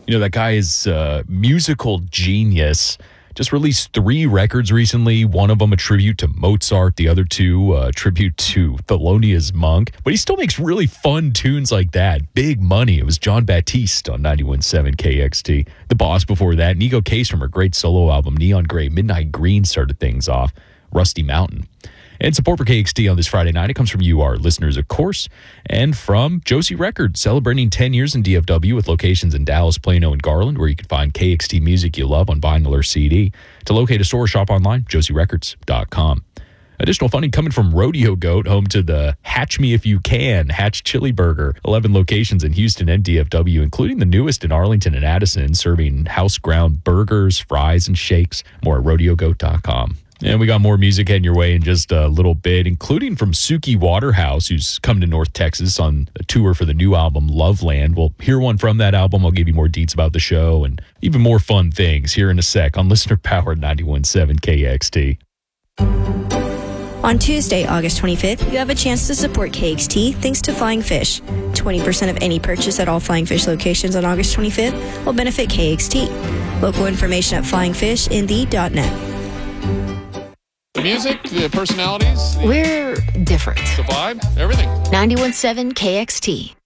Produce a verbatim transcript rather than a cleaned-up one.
You know, that guy is a musical genius. Just released three records recently. One of them a tribute to Mozart. The other two a tribute to Thelonious Monk. But he still makes really fun tunes like that. Big Money. It was John Baptiste on ninety-one point seven K X T. The Boss before that. Nico Case from her great solo album Neon Gray. Midnight Green started things off. Rusty Mountain. And support for K X T on this Friday night. It comes from you, our listeners, of course, and from Josie Records, celebrating ten years in D F W with locations in Dallas, Plano, and Garland, where you can find K X T music you love on vinyl or C D. To locate a store, shop online, josie records dot com. Additional funding coming from Rodeo Goat, home to the Hatch Me If You Can, Hatch Chili Burger. eleven locations in Houston and D F W, including the newest in Arlington and Addison, serving house-ground burgers, fries, and shakes. More at rodeo goat dot com. And we got more music heading your way in just a little bit, including from Suki Waterhouse, who's come to North Texas on a tour for the new album, Loveland. We'll hear one from that album. I'll give you more deets about the show and even more fun things here in a sec on Listener Powered ninety-one point seven K X T. On Tuesday, August twenty-fifth, you have a chance to support K X T thanks to Flying Fish. twenty percent of any purchase at all Flying Fish locations on August twenty-fifth will benefit K X T. Local information at flying fish in the dot net. The music, the personalities, the, We're different. the vibe, everything. ninety-one point seven K X T.